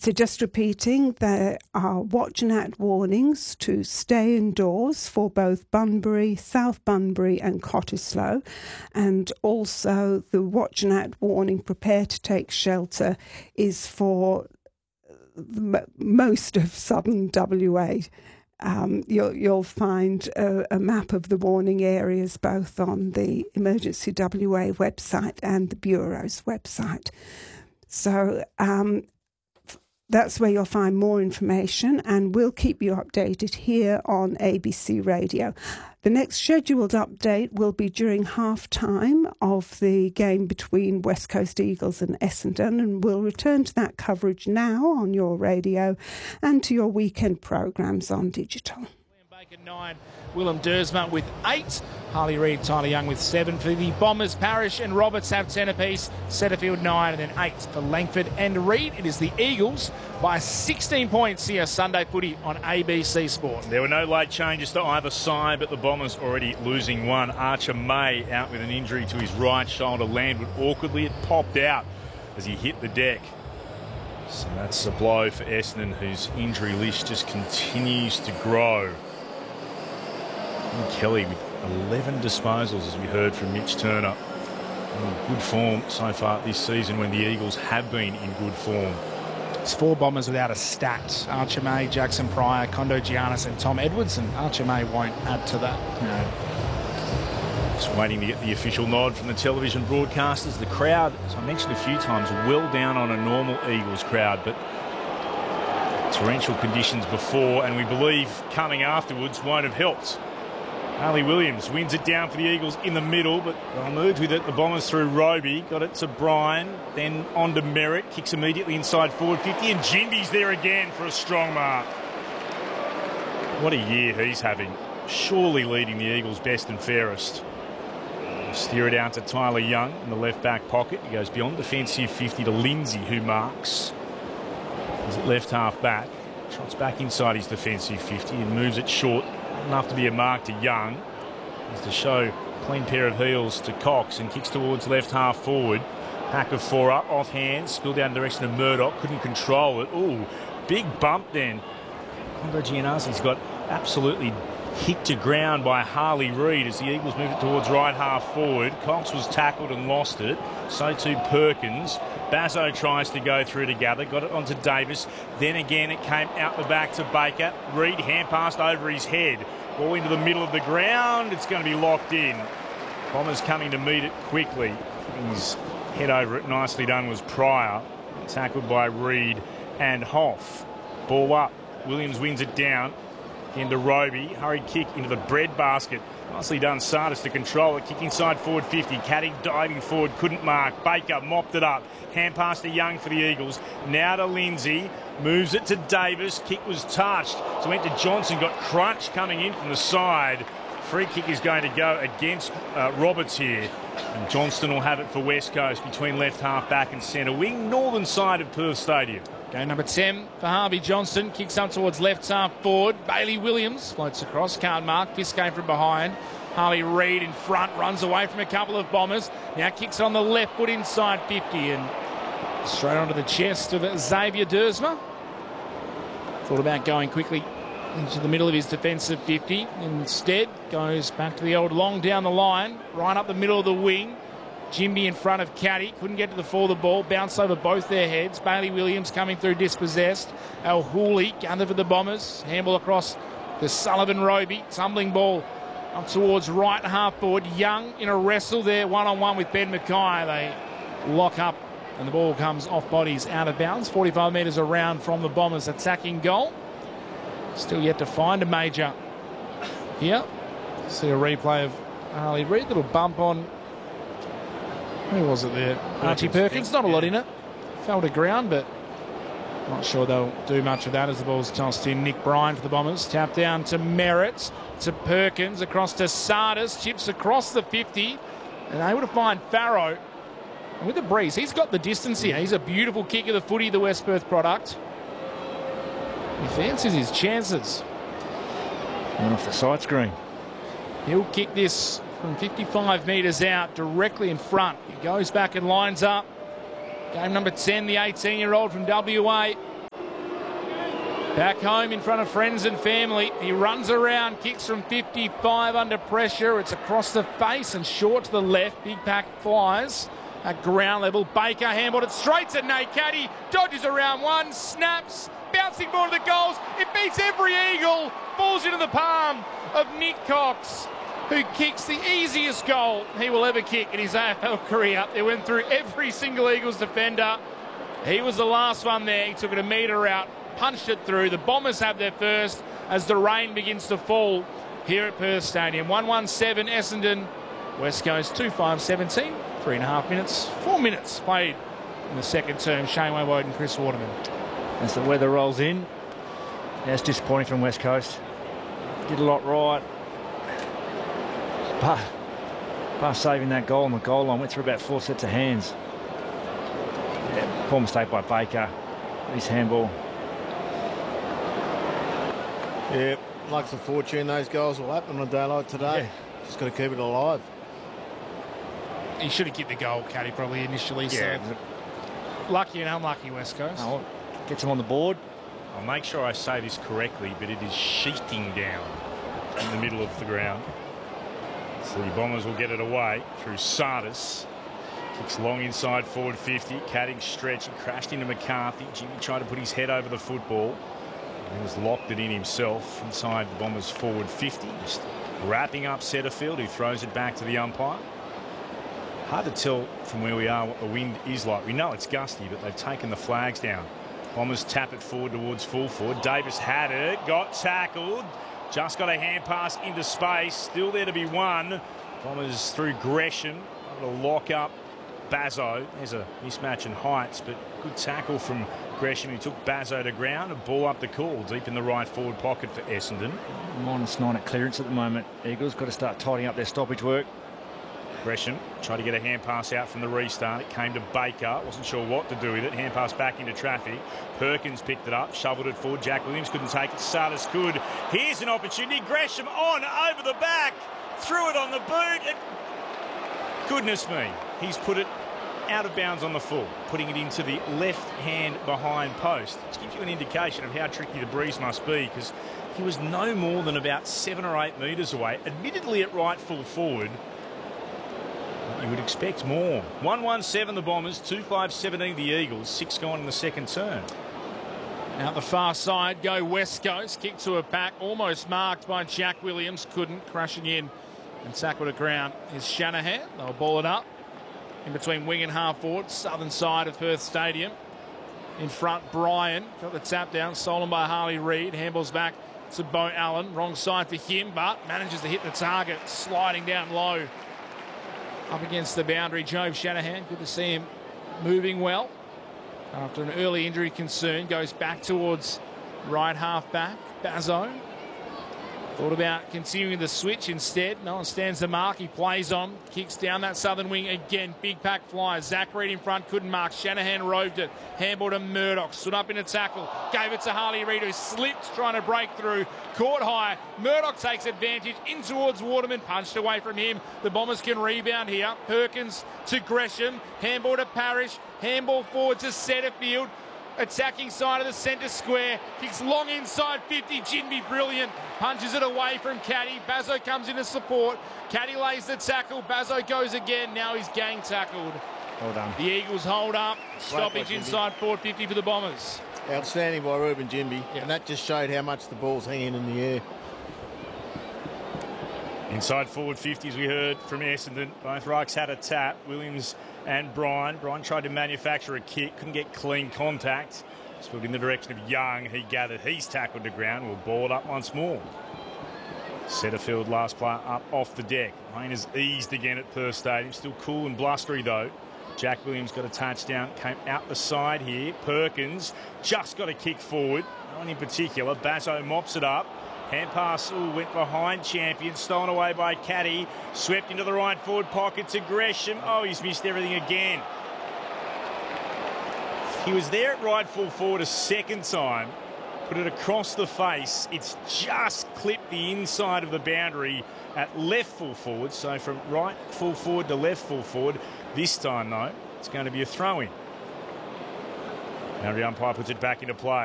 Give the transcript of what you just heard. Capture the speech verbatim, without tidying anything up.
So just repeating, there are watch and act warnings to stay indoors for both Bunbury, South Bunbury and Cottesloe, and also the watch and act warning, prepare to take shelter, is for m- most of southern W A. Um, you'll, you'll find a, a map of the warning areas both on the Emergency W A website and the Bureau's website. So um, that's where you'll find more information, and we'll keep you updated here on A B C Radio. The next scheduled update will be during half-time of the game between West Coast Eagles and Essendon, and we'll return to that coverage now on your radio and to your weekend programmes on digital. Bacon nine, Willem Dersma with eight, Harley Reid, Tyler Young with seven for the Bombers. Parrish and Roberts have ten apiece, Setterfield nine, and then eight for Langford and Reid. It is the Eagles by sixteen points here Sunday footy on A B C Sport. There were no late changes to either side, but the Bombers already losing one. Archer May out with an injury to his right shoulder, landed awkwardly. It popped out as he hit the deck. So that's a blow for Essendon, whose injury list just continues to grow. Kelly with eleven disposals, as we heard from Mitch Turner. In good form so far this season when the Eagles have been in good form. It's four Bombers without a stat. Archer May, Jackson Pryor, Kondo Giannis and Tom Edwards, and Archer May won't add to that. No. Just waiting to get the official nod from the television broadcasters. The crowd, as I mentioned a few times, well down on a normal Eagles crowd, but torrential conditions before, and we believe coming afterwards won't have helped. Harley Williams wins it down for the Eagles in the middle, but they'll move with it. The Bombers through Roby, got it to Bryan, then on to Merritt, kicks immediately inside forward fifty, and Jimby's there again for a strong mark. What a year he's having. Surely leading the Eagles best and fairest. Steer it out to Tyler Young in the left back pocket. He goes beyond defensive fifty to Lindsay, who marks. He's at left half back. Shots back inside his defensive fifty and moves it short. Enough to be a mark to Young. Has to show clean pair of heels to Cox and kicks towards left half forward. Pack of four up, off hands, spilled down the direction of Murdoch, couldn't control it. Ooh, big bump then. Kondo Giannasi's got absolutely hit to ground by Harley Reid as the Eagles move it towards right half forward. Cox was tackled and lost it. So too Perkins. Basso tries to go through to gather, got it onto Davis. Then again it came out the back to Baker. Reid hand passed over his head. Ball into the middle of the ground. It's going to be locked in. Bombers coming to meet it quickly. His head over it, nicely done, was Pryor. Tackled by Reid and Hoff. Ball up. Williams wins it down. Into Roby. Hurried kick into the bread basket. Nicely done, Sardis to control it. Kick inside forward fifty. Caddy diving forward, couldn't mark. Baker mopped it up. Hand pass to Young for the Eagles. Now to Lindsay. Moves it to Davis. Kick was touched. So went to Johnson. Got Crunch coming in from the side. Free kick is going to go against uh, Roberts here. And Johnston will have it for West Coast between left half back and centre wing. Northern side of Perth Stadium. Game number ten for Harvey Johnston. Kicks up towards left half forward. Bailey Williams floats across. Can't mark. Fist came from behind. Harley Reid in front. Runs away from a couple of Bombers. Now kicks on the left foot inside fifty. And straight onto the chest of Xavier Dersma. Thought about going quickly into the middle of his defensive fifty. Instead goes back to the old long down the line. Right up the middle of the wing. Jimby in front of Caddy. Couldn't get to the fall of the ball. Bounced over both their heads. Bailey Williams coming through dispossessed. Al Hooley gathered for the Bombers. Handball across to Sullivan Roby. Tumbling ball up towards right half forward. Young in a wrestle there. One-on-one with Ben Mackay. They lock up and the ball comes off bodies out of bounds. forty-five metres around from the Bombers attacking goal. Still yet to find a major here. See a replay of Harley Reid. Little bump on... Who was it there? Archie Perkins. Not a lot in it. Fell to ground, but not sure they'll do much of that as the ball's tossed in. Nick Bryan for the Bombers. Tap down to Merritt, to Perkins, across to Sardis. Chips across the fifty. And able to find Farrow. And with the breeze, he's got the distance here. He's a beautiful kick of the footy, the West Perth product. He fancies his chances. Went off the side screen. He'll kick this from fifty-five metres out, directly in front. He goes back and lines up. Game number ten, the eighteen-year-old from W A. Back home in front of friends and family. He runs around, kicks from fifty-five under pressure. It's across the face and short to the left. Big Pack flies at ground level. Baker handballed it straight to Nate Caddy. Dodges around one, snaps, bouncing ball to the goals. It beats every Eagle. Falls into the palm of Nick Cox, who kicks the easiest goal he will ever kick in his A F L career. It went through every single Eagles defender. He was the last one there. He took it a metre out, punched it through. The Bombers have their first as the rain begins to fall here at Perth Stadium. one one seven Essendon, West Coast two five seventeen. Three and a half minutes, four minutes played in the second term. Shane Woewode and Chris Waterman. As the weather rolls in, that's disappointing from West Coast. Did a lot right. But, but saving that goal on the goal line, went through about four sets of hands. Yeah, poor mistake by Baker. His handball. Yeah, luck of fortune, those goals will happen on a day like today. Yeah. Just got to keep it alive. He should have kicked the goal, Caddy, probably initially. Yeah. So lucky and unlucky, West Coast. Oh, gets him on the board. I'll make sure I say this correctly, but it is sheeting down in the middle of the ground. So the Bombers will get it away through Sardis. Kicks long inside forward fifty. Caddy stretch. He crashed into McCarthy. Jimmy tried to put his head over the football. He was locked it in himself inside the Bombers forward fifty. Just wrapping up Setterfield, who throws it back to the umpire. Hard to tell from where we are what the wind is like. We know it's gusty, but they've taken the flags down. Bombers tap it forward towards full forward. Davis had it, got tackled, just got a hand pass into space. Still there to be won. Bombers through Gresham, able to lock up Bazzo. There's a mismatch in heights, but good tackle from Gresham, who took Bazzo to ground. A ball up the call, deep in the right forward pocket for Essendon. Minus nine at clearance at the moment. Eagles got to start tidying up their stoppage work. Gresham tried to get a hand pass out from the restart. It came to Baker. Wasn't sure what to do with it. Hand pass back into traffic. Perkins picked it up, shoveled it forward. Jack Williams couldn't take it. Sardis could. Here's an opportunity. Gresham on over the back. Threw it on the boot. It... Goodness me. He's put it out of bounds on the full, putting it into the left hand behind post. Which gives you an indication of how tricky the breeze must be, because he was no more than about seven or eight metres away. Admittedly at right full forward. You would expect more. one one seven the Bombers, two five seventeen the Eagles, six gone in the second turn. Out the far side go West Coast. Kick to a pack, almost marked by Jack Williams. Couldn't, crashing in and tackled at ground is Shanahan. They'll ball it up in between wing and half forward, southern side of Perth Stadium. In front, Bryan got the tap down, stolen by Harley Reid. Handballs back to Bo Allen. Wrong side for him, but manages to hit the target, sliding down low. Up against the boundary, Joe Shanahan. Good to see him moving well. After an early injury concern, goes back towards right half back. Bazzo thought about continuing the switch instead. No one stands the mark. He plays on, kicks down that southern wing again. Big Pack flies. Zach Reid in front, couldn't mark. Shanahan roved it. Handball to Murdoch. Stood up in a tackle. Gave it to Harley Reid, who slipped trying to break through. Caught high. Murdoch takes advantage in towards Waterman. Punched away from him. The Bombers can rebound here. Perkins to Gresham. Handball to Parrish. Handball forward to Setterfield. Attacking side of the centre square. Kicks long inside fifty. Jinby brilliant. Punches it away from Caddy. Bazzo comes in to support. Caddy lays the tackle. Bazzo goes again. Now he's gang tackled. Well done. The Eagles hold up. Stoppage inside forward fifty for the Bombers. Outstanding by Ruben Jinby. Yeah. And that just showed how much the ball's hanging in the air. Inside forward fifty, as we heard from Essendon. Both rucks had a tap. Williams and Bryan. Bryan tried to manufacture a kick, couldn't get clean contact. Spoke in the direction of Young. He gathered. He's tackled to ground. Will ball it up once more. Setterfield, last player up off the deck. Rain has eased again at Perth Stadium. Still cool and blustery though. Jack Williams got a touchdown. Came out the side here. Perkins just got a kick forward. No one in particular. Bazzo mops it up. Hand pass ooh, went behind Champion, stolen away by Caddy, swept into the right forward pocket to Gresham. Oh, he's missed everything again. He was there at right full forward a second time, put it across the face. It's just clipped the inside of the boundary at left full forward. So from right full forward to left full forward. This time, though, it's going to be a throw-in. Now the umpire puts it back into play.